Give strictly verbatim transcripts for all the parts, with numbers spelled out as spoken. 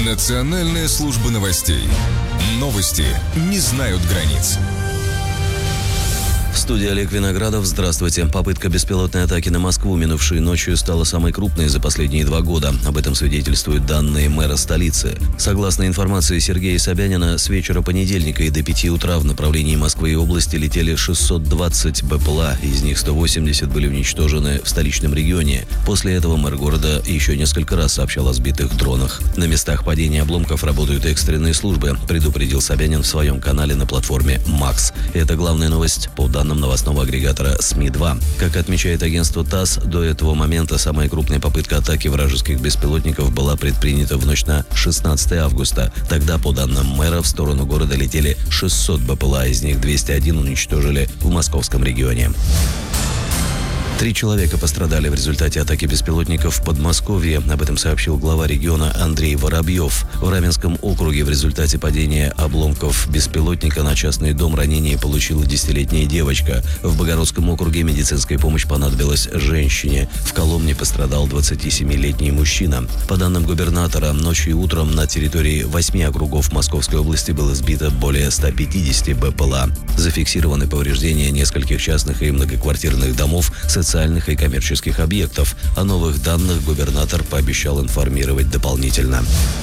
Национальная служба новостей. Новости не знают границ. В студии Олег Виноградов. Здравствуйте. Попытка беспилотной атаки на Москву минувшей ночью стала самой крупной за последние два года. Об этом свидетельствуют данные мэра столицы. Согласно информации Сергея Собянина, с вечера понедельника и до пяти утра в направлении Москвы и области летели шестьсот двадцать БПЛА. Из них сто восемьдесят были уничтожены в столичном регионе. После этого мэр города еще несколько раз сообщал о сбитых дронах. На местах падения обломков работают экстренные службы, предупредил Собянин в своем канале на платформе «Макс». Это главная новость по данным новостного агрегатора СМИ два. Как отмечает агентство ТАСС, до этого момента самая крупная попытка атаки вражеских беспилотников была предпринята в ночь на шестнадцатое августа. Тогда, по данным мэра, в сторону города летели шестьсот БПЛА, из них двести один уничтожили в московском регионе. Три человека пострадали в результате атаки беспилотников в Подмосковье. Об этом сообщил глава региона Андрей Воробьев. В Раменском округе в результате падения обломков беспилотника на частный дом ранение получила десятилетняя девочка. В Богородском округе медицинская помощь понадобилась женщине. В Коломне пострадал двадцатисемилетний мужчина. По данным губернатора, ночью и утром на территории восьми округов Московской области было сбито более ста пятидесяти БПЛА. Зафиксированы повреждения нескольких частных и многоквартирных домов, социальных и коммерческих объектов. О новых данных губернатор пообещал информировать дополнительно.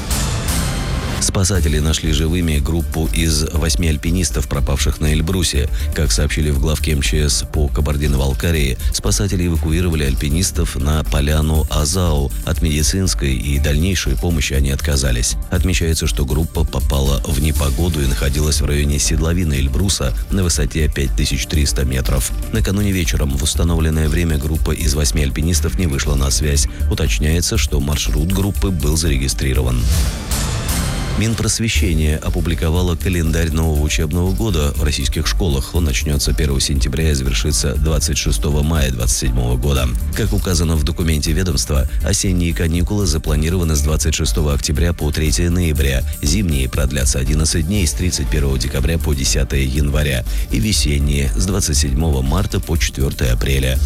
Спасатели нашли живыми группу из восьми альпинистов, пропавших на Эльбрусе. Как сообщили в главке МЧС по Кабардино-Балкарии, спасатели эвакуировали альпинистов на поляну Азау. От медицинской и дальнейшей помощи они отказались. Отмечается, что группа попала в непогоду и находилась в районе седловины Эльбруса на высоте пять тысяч триста метров. Накануне вечером в установленное время группа из восьми альпинистов не вышла на связь. Уточняется, что маршрут группы был зарегистрирован. Минпросвещение опубликовало календарь нового учебного года в российских школах. Он начнется первого сентября и завершится двадцать шестого мая две тысячи двадцать седьмого года. Как указано в документе ведомства, осенние каникулы запланированы с двадцать шестого октября по третьего ноября, зимние продлятся одиннадцать дней с тридцать первого декабря по десятого января и весенние с двадцать седьмого марта по четвёртого апреля.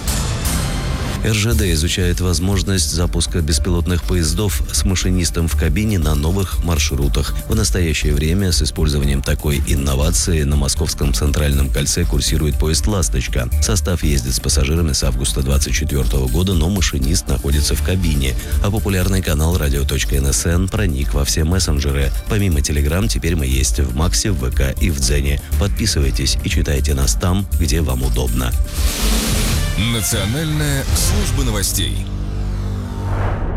эр жэ дэ изучает возможность запуска беспилотных поездов с машинистом в кабине на новых маршрутах. В настоящее время с использованием такой инновации на Московском центральном кольце курсирует поезд «Ласточка». Состав ездит с пассажирами с августа две тысячи двадцать четвёртого года, но машинист находится в кабине. А популярный канал радио точка эн эс эн проник во все мессенджеры. Помимо Телеграм, теперь мы есть в Максе, в вэ ка и в Дзене. Подписывайтесь и читайте нас там, где вам удобно. Национальная служба новостей.